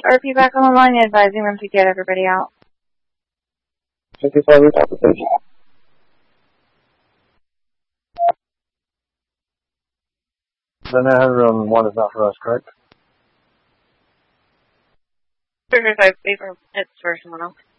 RP back on the line, advising them to get everybody out. 55 route application. The 900 one is not for us, correct? 35 paper, it's for someone else.